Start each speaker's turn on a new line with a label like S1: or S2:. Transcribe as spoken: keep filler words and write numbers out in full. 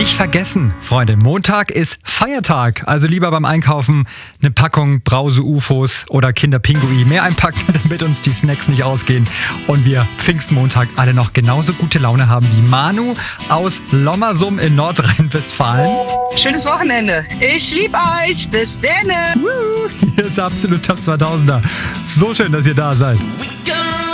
S1: Nicht vergessen, Freunde, Montag ist Feiertag. Also lieber beim Einkaufen eine Packung Brause-U F Os oder Kinder-Pinguin mehr einpacken, damit uns die Snacks nicht ausgehen und wir Pfingstmontag alle noch genauso gute Laune haben wie Manu aus Lommersum in Nordrhein-Westfalen.
S2: Schönes Wochenende. Ich lieb euch. Bis denne.
S1: Hier ist absolut Top zweitausender. So schön, dass ihr da seid.
S3: We go.